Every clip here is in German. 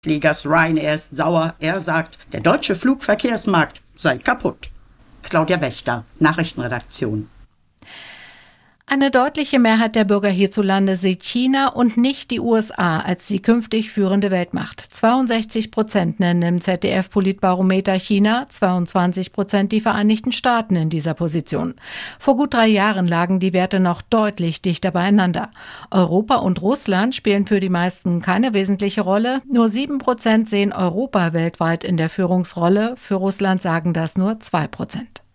Fliegers Ryanair ist sauer. Er sagt, der deutsche Flugverkehrsmarkt sei kaputt. Claudia Wächter, Nachrichtenredaktion. Eine deutliche Mehrheit der Bürger hierzulande sieht China und nicht die USA als die künftig führende Weltmacht. 62% nennen im ZDF-Politbarometer China, 22% die Vereinigten Staaten in dieser Position. Vor gut 3 Jahren lagen die Werte noch deutlich dichter beieinander. Europa und Russland spielen für die meisten keine wesentliche Rolle. Nur 7% sehen Europa weltweit in der Führungsrolle. Für Russland sagen das nur 2%.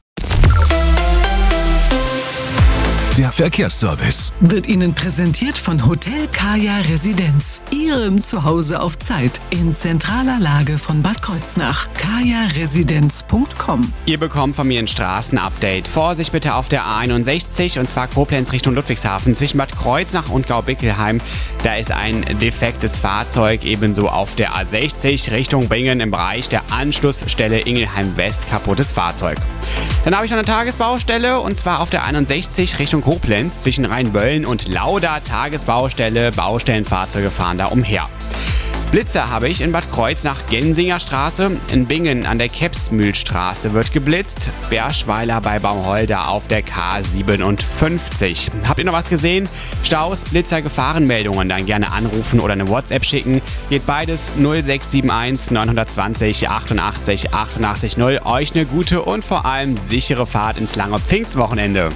Der Verkehrsservice wird Ihnen präsentiert von Hotel Kaya Residenz. Ihrem Zuhause auf Zeit in zentraler Lage von Bad Kreuznach. kajaresidenz.com. Ihr bekommt von mir ein Straßenupdate. Vorsicht bitte auf der A61 und zwar Koblenz Richtung Ludwigshafen zwischen Bad Kreuznach und Gaubickelheim. Da ist ein defektes Fahrzeug, ebenso auf der A60 Richtung Bingen im Bereich der Anschlussstelle Ingelheim West kaputtes Fahrzeug. Dann habe ich noch eine Tagesbaustelle und zwar auf der 61 Richtung Koblenz zwischen Rheinböllen und Lauda. Tagesbaustelle, Baustellenfahrzeuge fahren da umher. Blitzer habe ich in Bad Kreuznach Gensinger Straße, in Bingen an der Kepsmühlstraße wird geblitzt, Berschweiler bei Baumholder auf der K57. Habt ihr noch was gesehen? Staus, Blitzer, Gefahrenmeldungen, dann gerne anrufen oder eine WhatsApp schicken. Geht beides 0671 920 88 88 0. Euch eine gute und vor allem sichere Fahrt ins lange Pfingstwochenende.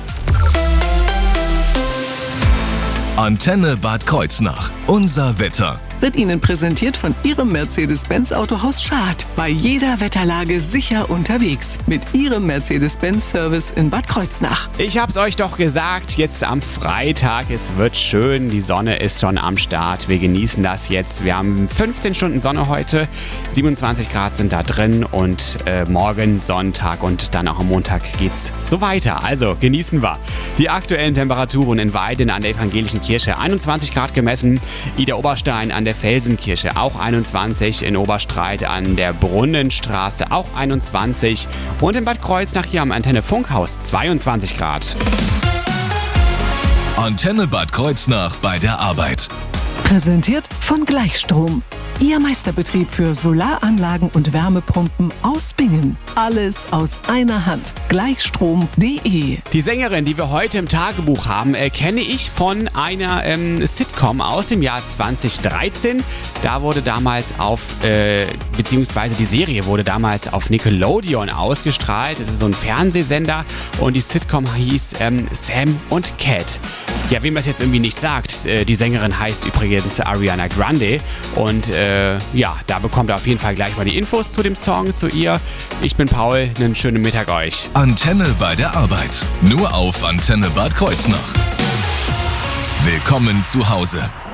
Antenne Bad Kreuznach. Unser Wetter. Wird Ihnen präsentiert von Ihrem Mercedes-Benz Autohaus Schad. Bei jeder Wetterlage sicher unterwegs. Mit Ihrem Mercedes-Benz-Service in Bad Kreuznach. Ich hab's euch doch gesagt, jetzt am Freitag, es wird schön, die Sonne ist schon am Start. Wir genießen das jetzt. Wir haben 15 Stunden Sonne heute, 27 Grad sind da drin und morgen Sonntag und dann auch am Montag geht's so weiter. Also genießen wir. Die aktuellen Temperaturen in Weiden an der Evangelischen Kirche 21 Grad gemessen, Ida Oberstein an der Felsenkirche auch 21, in Oberstreit an der Brunnenstraße auch 21 und in Bad Kreuznach hier am Antenne Funkhaus 22 Grad. Antenne Bad Kreuznach bei der Arbeit. Präsentiert von Gleichstrom. Ihr Meisterbetrieb für Solaranlagen und Wärmepumpen aus Bingen. Alles aus einer Hand. Gleichstrom.de. Die Sängerin, die wir heute im Tagebuch haben, kenne ich von einer Sitcom aus dem Jahr 2013. Da wurde damals beziehungsweise die Serie wurde damals auf Nickelodeon ausgestrahlt. Es ist so ein Fernsehsender und die Sitcom hieß Sam und Cat. Ja, wem das jetzt irgendwie nicht sagt, die Sängerin heißt übrigens Ariana Grande und da bekommt ihr auf jeden Fall gleich mal die Infos zu dem Song, zu ihr. Ich bin Paul, einen schönen Mittag euch. Antenne bei der Arbeit. Nur auf Antenne Bad Kreuznach. Willkommen zu Hause.